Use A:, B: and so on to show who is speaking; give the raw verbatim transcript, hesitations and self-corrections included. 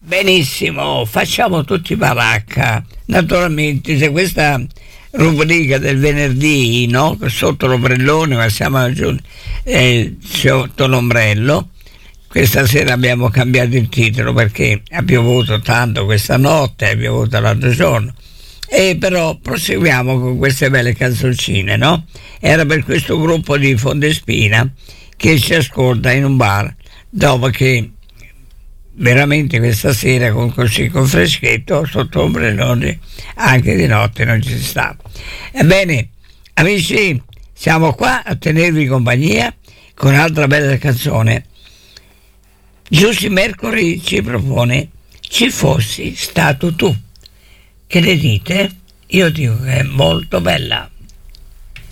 A: Benissimo, facciamo tutti baracca. Naturalmente, se questa rubrica del venerdì, no? Sotto l'ombrellone, ma siamo giù, eh, sotto l'ombrello, questa sera abbiamo cambiato il titolo perché ha piovuto tanto questa notte, ha piovuto l'altro giorno. E però proseguiamo con queste belle canzoncine, no? Era per questo gruppo di Fondespina che ci ascolta in un bar, dopo che veramente questa sera con così con freschetto sotto ombrellone anche di notte non ci sta. Ebbene, amici, siamo qua a tenervi compagnia con un'altra bella canzone. Giussi Mercury ci propone Ci fossi stato tu. Che ne dite? Io dico che è molto bella.